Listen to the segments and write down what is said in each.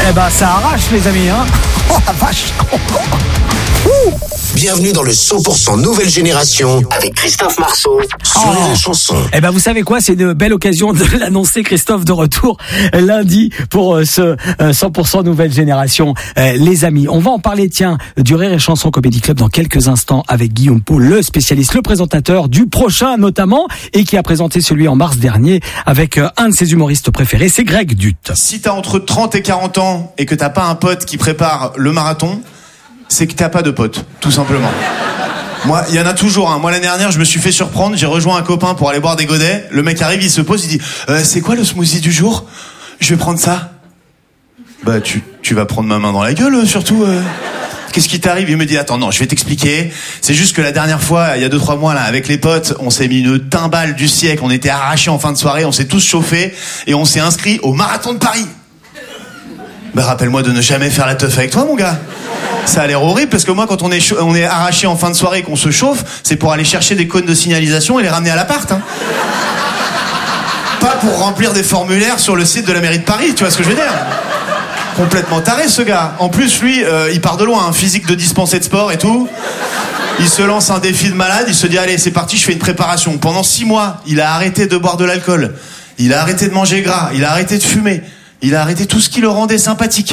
Eh ben, ça arrache, les amis, hein. Oh la vache. Bienvenue dans le 100% nouvelle génération avec Christophe Marceau sur Rire et Chanson. Eh ben, vous savez quoi, c'est une belle occasion de l'annoncer, Christophe, de retour lundi pour ce 100% nouvelle génération. Les amis, on va en parler, tiens, du Rire et Chanson Comedy Club dans quelques instants avec Guillaume Pau, le spécialiste, le présentateur du prochain notamment, et qui a présenté celui en mars dernier avec un de ses humoristes préférés, c'est Greg Dutte. Si t'as entre 30 et 40 ans et que t'as pas un pote qui prépare le marathon, c'est que t'as pas de pote, tout simplement. Moi, il y en a toujours, hein. Moi, l'année dernière, je me suis fait surprendre, j'ai rejoint un copain pour aller boire des godets. Le mec arrive, il se pose, il dit c'est quoi le smoothie du jour ? Je vais prendre ça. Bah, tu vas prendre ma main dans la gueule, surtout. Qu'est-ce qui t'arrive ? Il me dit attends, non, je vais t'expliquer. C'est juste que la dernière fois, il y a 2-3 mois, là, avec les potes, on s'est mis une timbale du siècle, on était arrachés en fin de soirée, on s'est tous chauffés et on s'est inscrits au marathon de Paris. Bah, rappelle-moi de ne jamais faire la teuf avec toi, mon gars. Ça a l'air horrible parce que moi, quand on est arraché en fin de soirée et qu'on se chauffe, c'est pour aller chercher des cônes de signalisation et les ramener à l'appart, hein. Pas pour remplir des formulaires sur le site de la mairie de Paris, tu vois ce que je veux dire ? Complètement taré, ce gars. En plus, lui, il part de loin, hein, physique de dispensé de sport et tout. Il se lance un défi de malade, il se dit allez, c'est parti, je fais une préparation. Pendant 6 mois, il a arrêté de boire de l'alcool, il a arrêté de manger gras, il a arrêté de fumer, il a arrêté tout ce qui le rendait sympathique.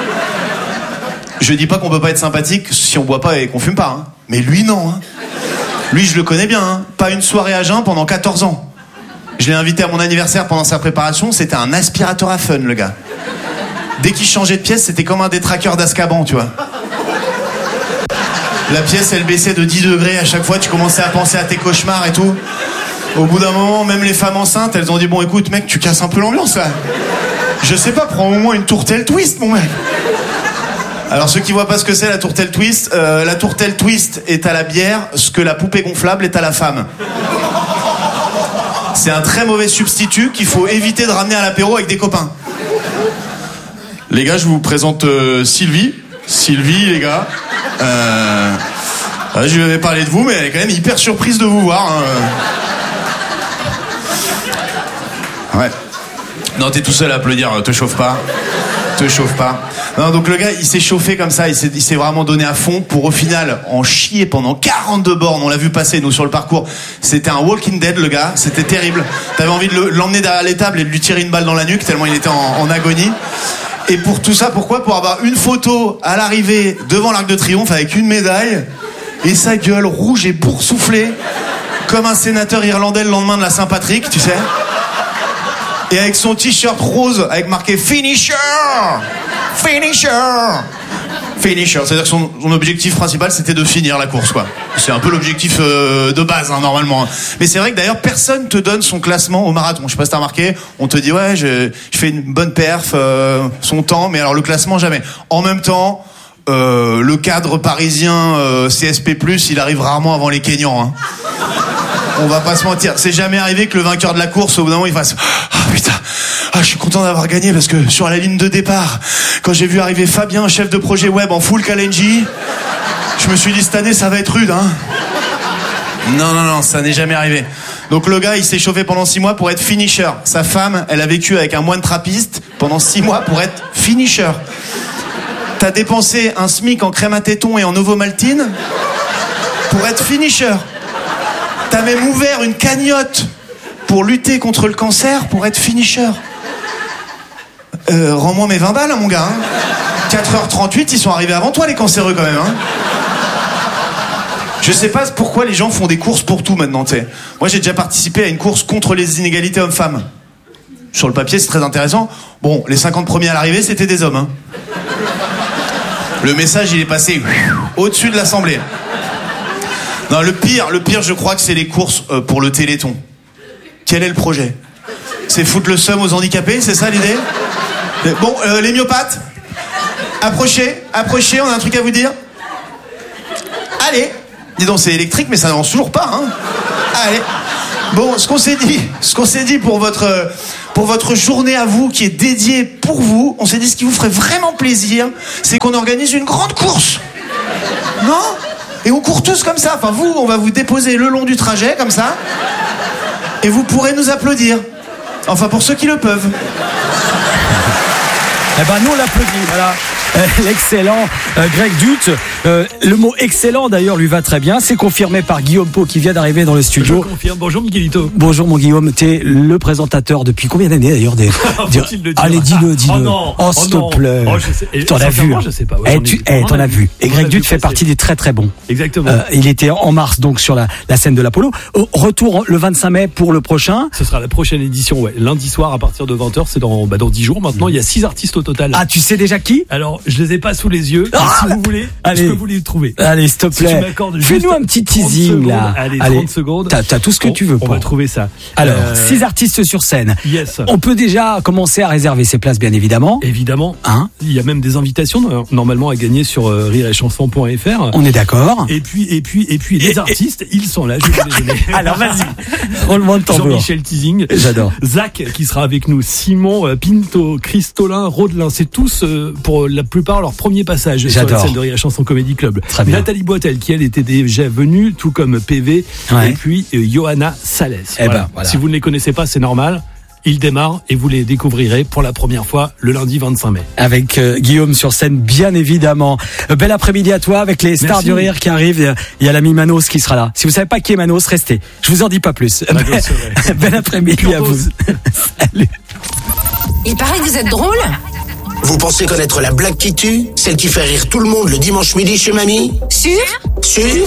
Je dis pas qu'on peut pas être sympathique si on boit pas et qu'on fume pas, hein. Mais lui, non, hein. Lui, je le connais bien, hein. Pas une soirée à jeun pendant 14 ans. Je l'ai invité à mon anniversaire pendant sa préparation, c'était un aspirateur à fun, le gars. Dès qu'il changeait de pièce, c'était comme un détraqueur d'Azkaban, tu vois. La pièce, elle baissait de 10 degrés à chaque fois, tu commençais à penser à tes cauchemars et tout. Au bout d'un moment, même les femmes enceintes, elles ont dit bon, écoute, mec, tu casses un peu l'ambiance, là. Je sais pas, prends au moins une tourtelle twist, mon mec. Alors ceux qui voient pas ce que c'est la tourtelle twist, la tourtelle twist est à la bière ce que la poupée gonflable est à la femme. C'est un très mauvais substitut qu'il faut éviter de ramener à l'apéro avec des copains. Les gars, je vous présente Sylvie. Sylvie, les gars. Je vais parler de vous, mais elle est quand même hyper surprise de vous voir, hein. Ouais. Non, t'es tout seul à applaudir, te chauffe pas. Te chauffe pas. Non, donc le gars, il s'est chauffé comme ça, il s'est vraiment donné à fond pour au final en chier pendant 42 bornes. On l'a vu passer, nous, sur le parcours. C'était un Walking Dead, le gars. C'était terrible. T'avais envie de l'emmener derrière l'étable et de lui tirer une balle dans la nuque tellement il était en agonie. Et pour tout ça, pourquoi ? Pour avoir une photo à l'arrivée devant l'Arc de Triomphe avec une médaille et sa gueule rouge et boursouflée comme un sénateur irlandais le lendemain de la Saint-Patrick, tu sais. Et avec son t-shirt rose avec marqué Finisher. Finisher. Finisher. C'est-à-dire que son objectif principal, c'était de finir la course, quoi. C'est un peu l'objectif de base, hein, normalement. Mais c'est vrai que d'ailleurs, personne te donne son classement au marathon. Je sais pas si t'as remarqué, on te dit ouais, je fais une bonne perf, son temps, mais alors le classement, jamais. En même temps, le cadre parisien CSP+, il arrive rarement avant les Kenyans, hein. On va pas se mentir, c'est jamais arrivé que le vainqueur de la course, au bout d'un moment, il fasse « Ah putain, je suis content d'avoir gagné parce que sur la ligne de départ, quand j'ai vu arriver Fabien, chef de projet web en full Kalenji, je me suis dit cette année, ça va être rude, hein. » Non, ça n'est jamais arrivé. Donc le gars, il s'est chauffé pendant 6 mois pour être finisher. Sa femme, elle a vécu avec un moine trappiste pendant 6 mois pour être finisher. T'as dépensé un SMIC en crème à téton et en ovomaltine pour être finisher. T'as même ouvert une cagnotte pour lutter contre le cancer pour être finisher. Rends-moi mes 20 balles, hein, mon gars, hein. 4h38, ils sont arrivés avant toi, les cancéreux, quand même, hein. Je sais pas pourquoi les gens font des courses pour tout maintenant, tu sais. Moi, j'ai déjà participé à une course contre les inégalités hommes-femmes. Sur le papier, c'est très intéressant. Bon, les 50 premiers à l'arrivée, c'était des hommes, hein. Le message, il est passé au-dessus de l'Assemblée. Non, le pire, je crois que c'est les courses pour le Téléthon. Quel est le projet ? C'est foutre le seum aux handicapés, c'est ça l'idée ? Bon, les myopathes, approchez, on a un truc à vous dire. Allez, dis donc, c'est électrique, mais ça n'avance toujours pas, hein. Allez. Bon, ce qu'on s'est dit pour votre journée à vous, qui est dédiée pour vous, on s'est dit ce qui vous ferait vraiment plaisir, c'est qu'on organise une grande course. Non ? Et on court tous comme ça. Enfin, vous, on va vous déposer le long du trajet, comme ça. Et vous pourrez nous applaudir. Enfin, pour ceux qui le peuvent. Eh ben, nous, on l'applaudit, voilà. L'excellent Greg Dut. Le mot excellent, d'ailleurs, lui va très bien. C'est confirmé par Guillaume Pau qui vient d'arriver dans le studio. Je confirme. Bonjour, Miguelito. Bonjour, mon Guillaume. T'es le présentateur depuis combien d'années, d'ailleurs Faut-il le dire? Allez, dis-le. Oh non. Oh, s'il te plaît. Oh, je sais. T'en as vu. Je sais pas. Ouais, t'en as vu. Et Greg Dut fait partie des très très bons. Exactement. Il était en mars, donc, sur la scène de l'Apollo. Retour le 25 mai pour le prochain. Ce sera la prochaine édition, ouais. Lundi soir à partir de 20h, c'est dans 10 jours maintenant. Il y a 6 artistes au total. Ah, tu sais déjà qui? Alors, je les ai pas sous les yeux. Mais si vous voulez, je peux vous les trouver. Allez, s'il te plaît. Si tu m'accordes juste fais-nous un petit teasing, là. Allez, 30 secondes. T'as tout ce que tu veux. On va trouver ça. Alors, 6 artistes sur scène. Yes. On peut déjà commencer à réserver ses places, bien évidemment. Évidemment. Hein? Il y a même des invitations, normalement, à gagner sur rireetchanson.fr. On est d'accord. Et puis, les artistes, ils sont là, je vais vous les donner. Alors, vas-y. Roulement de tambour. Jean-Michel Teasing. J'adore. Zach, qui sera avec nous. Simon, Pinto, Christolin, Rodelin. C'est tous, pour la plupart, leur premier passage sur la scène de Rire et Chanson Comedy Club. Très bien. Nathalie Boitel, qui elle était déjà venue, tout comme PV. Ouais. Et puis, Johanna Salès. Voilà. Si vous ne les connaissez pas, c'est normal. Ils démarrent et vous les découvrirez pour la première fois le lundi 25 mai. Avec Guillaume sur scène, bien évidemment. Bel après-midi à toi avec les stars du rire qui arrivent. Il y a l'ami Manos qui sera là. Si vous savez pas qui est Manos, restez. Je vous en dis pas plus. Bel après-midi à vous. Salut. Il paraît que vous êtes drôle. Vous pensez connaître la blague qui tue? Celle qui fait rire tout le monde le dimanche midi chez mamie? Sûr? Sûr?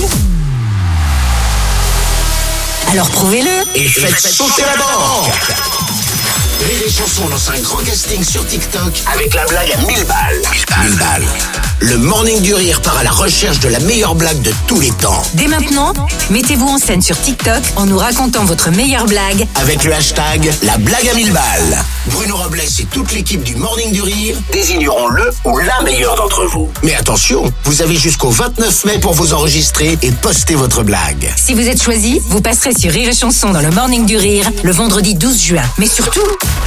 Alors prouvez-le. Et faites sauter la banque! Rire et Chanson lance un grand casting sur TikTok avec la blague à 1000 balles. 1000 balles. Le Morning du Rire part à la recherche de la meilleure blague de tous les temps. Dès maintenant, mettez-vous en scène sur TikTok en nous racontant votre meilleure blague. Avec le hashtag la blague à 1000 balles. Bruno Robles et toute l'équipe du Morning du Rire désigneront le ou la meilleure d'entre vous. Mais attention, vous avez jusqu'au 29 mai pour vous enregistrer et poster votre blague. Si vous êtes choisi, vous passerez sur Rire et Chanson dans le Morning du Rire le vendredi 12 juin. Mais surtout,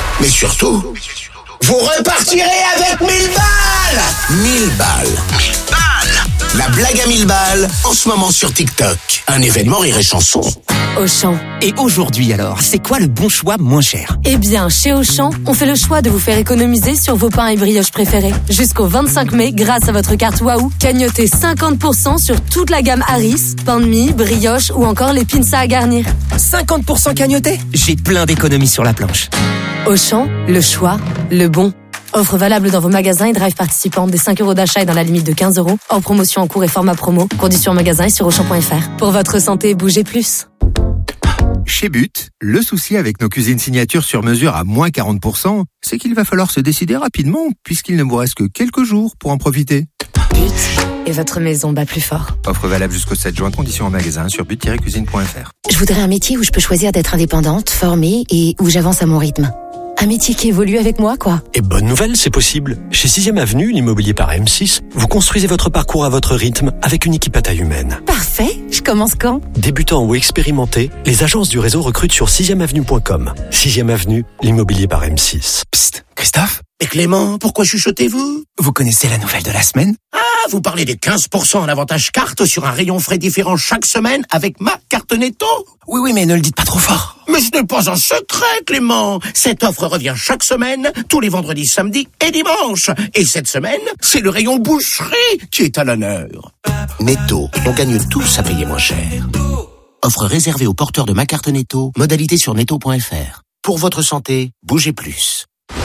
vous repartirez avec 1000 balles! 1000 balles. 1000 balles. La blague à 1000 balles, en ce moment sur TikTok. Un événement Rire et Chanson. Auchan. Et aujourd'hui alors, c'est quoi le bon choix moins cher? Eh bien, chez Auchan, on fait le choix de vous faire économiser sur vos pains et brioches préférés. Jusqu'au 25 mai, grâce à votre carte Waouh, cagnotez 50% sur toute la gamme Harris, pain de mie, brioche ou encore les pinces à garnir. 50% cagnoté? J'ai plein d'économies sur la planche. Auchan, le choix, le bon. Offre valable dans vos magasins et drive participants. Des 5 € d'achat et dans la limite de 15 €. Hors promotion en cours et format promo. Conditions en magasin et sur Auchan.fr. Pour votre santé, bougez plus. Chez But, le souci avec nos cuisines signatures sur mesure à moins 40%, c'est qu'il va falloir se décider rapidement puisqu'il ne vous reste que quelques jours pour en profiter. But et votre maison bat plus fort. Offre valable jusqu'au 7 juin, conditions en magasin sur but-cuisine.fr. Je voudrais un métier où je peux choisir d'être indépendante, formée et où j'avance à mon rythme. Un métier qui évolue avec moi, quoi. Et bonne nouvelle, c'est possible. Chez 6e Avenue, l'immobilier par M6, vous construisez votre parcours à votre rythme avec une équipe à taille humaine. Parfait. Je commence quand? Débutant ou expérimenté, les agences du réseau recrutent sur 6eavenue.com. 6e Avenue, l'immobilier par M6. Psst, Christophe? Et Clément, pourquoi chuchotez-vous? Vous connaissez la nouvelle de la semaine? Ah, vous parlez des 15% en avantage carte sur un rayon frais différent chaque semaine avec ma carte Netto? Oui, mais ne le dites pas trop fort. Mais ce n'est pas un secret, Clément. Cette offre revient chaque semaine, tous les vendredis, samedis et dimanches. Et cette semaine, c'est le rayon boucherie qui est à l'honneur. Netto, on gagne tous à payer moins cher. Offre réservée aux porteurs de ma carte Netto, modalité sur netto.fr. Pour votre santé, bougez plus.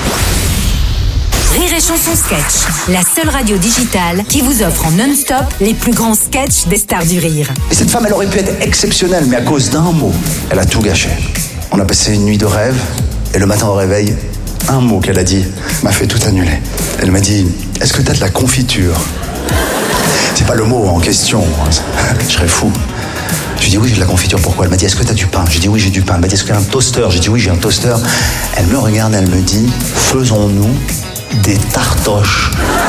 Rire et Chanson Sketch, la seule radio digitale qui vous offre en non-stop les plus grands sketchs des stars du rire. Et cette femme, elle aurait pu être exceptionnelle, mais à cause d'un mot, elle a tout gâché. On a passé une nuit de rêve, et le matin au réveil, un mot qu'elle a dit m'a fait tout annuler. Elle m'a dit, est-ce que t'as de la confiture? C'est pas le mot en question, je serais fou. Je lui dis oui, j'ai de la confiture, pourquoi? Elle m'a dit, est-ce que t'as du pain? J'ai dit oui, j'ai du pain. Elle m'a dit, est-ce que t'as un toaster? J'ai dit oui, j'ai un toaster. Elle me regarde, elle me dit, faisons-nous des tartoches.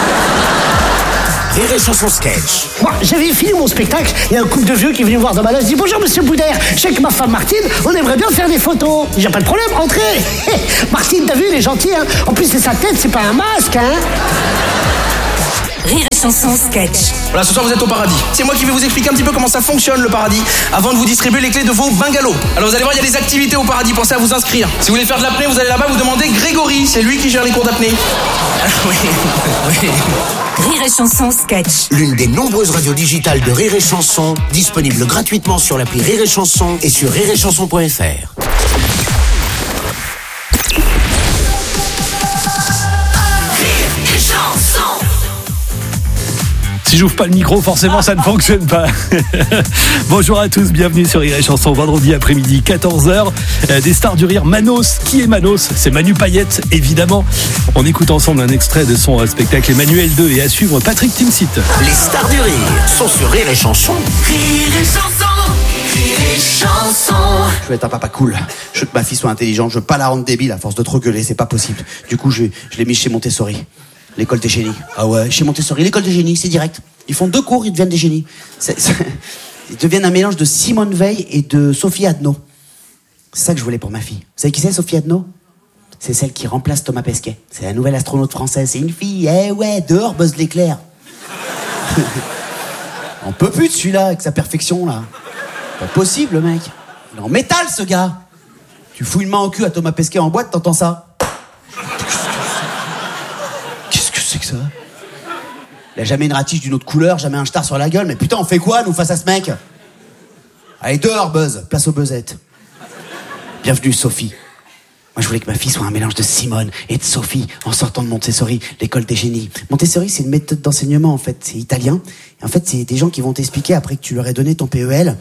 Rire et Chanson Sketch. Moi, j'avais fini mon spectacle, il y a un couple de vieux qui est venu voir dans ma loge, je dis bonjour monsieur Boudère, je sais que ma femme Martine, on aimerait bien faire des photos. J'ai pas de problème, entrez. Martine, t'as vu, elle est gentille, hein. En plus c'est sa tête, c'est pas un masque, hein. Rire et Chanson sketch. Voilà, ce soir vous êtes au paradis. C'est moi qui vais vous expliquer un petit peu comment ça fonctionne le paradis avant de vous distribuer les clés de vos bungalows. Alors vous allez voir, il y a des activités au paradis, pensez à vous inscrire. Si vous voulez faire de l'apnée, vous allez là-bas, vous demandez Grégory, c'est lui qui gère les cours d'apnée. Oui. Rire et Chanson sketch. L'une des nombreuses radios digitales de Rire et Chanson, disponible gratuitement sur l'appli Rire et Chanson et sur rireetchanson.fr. Si j'ouvre pas le micro, forcément ça ne fonctionne pas. Bonjour à tous, bienvenue sur Rire et Chanson, vendredi après-midi 14h. Des stars du rire, Manos. Qui est Manos? C'est Manu Payette, évidemment. On écoute ensemble un extrait de son spectacle Emmanuel 2 et à suivre Patrick Timsit. Les stars du rire sont sur Rire et Chanson. Rire et Chanson, Rire et Chanson. Je veux être un papa cool. Je veux que ma fille soit intelligente. Je veux pas la rendre débile à force de trop gueuler, c'est pas possible. Du coup, je l'ai mis chez Montessori. L'école des génies. Ah ouais, chez Montessori, l'école des génies, c'est direct. Ils font 2 cours, ils deviennent des génies. Ils deviennent un mélange de Simone Veil et de Sophie Adno. C'est ça que je voulais pour ma fille. Vous savez qui c'est, Sophie Adno? C'est celle qui remplace Thomas Pesquet. C'est la nouvelle astronaute française. C'est une fille, dehors, Buzz l'éclair. On peut plus de celui-là, avec sa perfection, là. Pas possible, le mec. Il est en métal, ce gars. Tu fous une main au cul à Thomas Pesquet en boîte, t'entends ça? C'est que ça? Il a jamais une ratiche d'une autre couleur, jamais un star sur la gueule, mais putain, on fait quoi, nous, face à ce mec? Allez, dehors, Buzz, place aux buzzettes. Bienvenue, Sophie. Moi, je voulais que ma fille soit un mélange de Simone et de Sophie en sortant de Montessori, l'école des génies. Montessori, c'est une méthode d'enseignement, en fait, c'est italien. Et en fait, c'est des gens qui vont t'expliquer après que tu leur aies donné ton PEL.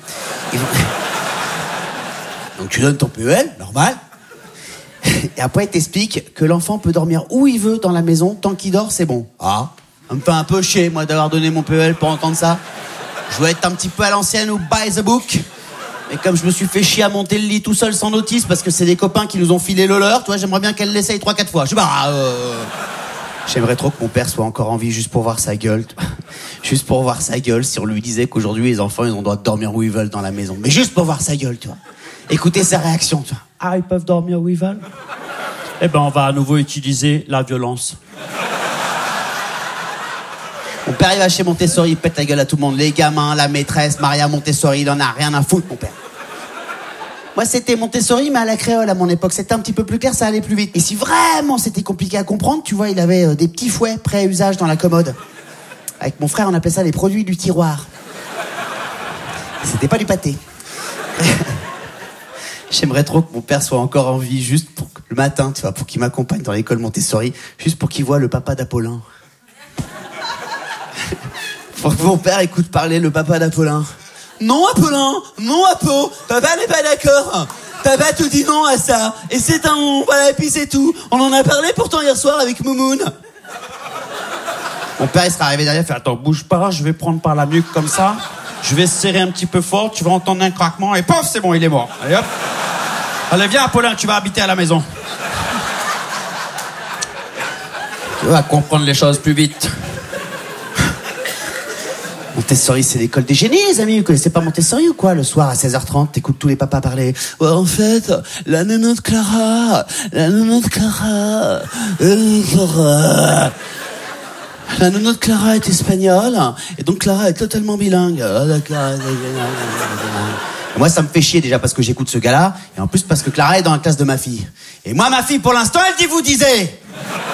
Donc, tu donnes ton PEL, normal. Et après, il t'explique que l'enfant peut dormir où il veut dans la maison, tant qu'il dort, c'est bon. Ah, ça me fait un peu chier, moi, d'avoir donné mon PEL pour entendre ça. Je veux être un petit peu à l'ancienne ou by the book. Et comme je me suis fait chier à monter le lit tout seul sans notice, parce que c'est des copains qui nous ont filé le leur, tu vois, j'aimerais bien qu'elle l'essaye 3-4 fois. Je sais pas, j'aimerais trop que mon père soit encore en vie juste pour voir sa gueule. Juste pour voir sa gueule, si on lui disait qu'aujourd'hui, les enfants, ils ont le droit de dormir où ils veulent dans la maison. Mais juste pour voir sa gueule, tu vois. Écoutez sa réaction, tu vois. Ah, ils peuvent dormir où ils veulent? Eh ben, on va à nouveau utiliser la violence. Mon père, il va chez Montessori, il pète la gueule à tout le monde. Les gamins, la maîtresse, Maria Montessori, il en a rien à foutre, mon père. Moi, c'était Montessori, mais à la créole à mon époque. C'était un petit peu plus clair, ça allait plus vite. Et si vraiment c'était compliqué à comprendre, tu vois, il avait des petits fouets prêts à usage dans la commode. Avec mon frère, on appelait ça les produits du tiroir. C'était pas du pâté. J'aimerais trop que mon père soit encore en vie, juste pour le matin, tu vois, pour qu'il m'accompagne dans l'école Montessori, juste pour qu'il voit le papa d'Apollin. Pour que mon père écoute parler le papa d'Apollin. Non, Apollin, non, Apo, papa n'est pas d'accord. Papa te dit non à ça, et c'est un non, voilà, et puis c'est tout. On en a parlé pourtant hier soir avec Moumoun. Mon père, il serait arrivé derrière, fait attends, bouge pas, je vais prendre par la nuque comme ça, je vais serrer un petit peu fort, tu vas entendre un craquement, et pof, c'est bon, il est mort. Allez hop. Allez, viens, Apollin, tu vas habiter à la maison. Tu vas comprendre les choses plus vite. Montessori, c'est l'école des génies, les amis. Vous connaissez pas Montessori ou quoi? Le soir, à 16h30, t'écoutes tous les papas parler. Ouais, en fait, la nounou de Clara. La nounou de Clara est espagnole. Et donc, Clara est totalement bilingue. Moi, ça me fait chier déjà parce que j'écoute ce gars-là. Et en plus, parce que Clara est dans la classe de ma fille. Et moi, ma fille, pour l'instant, elle dit vous disiez.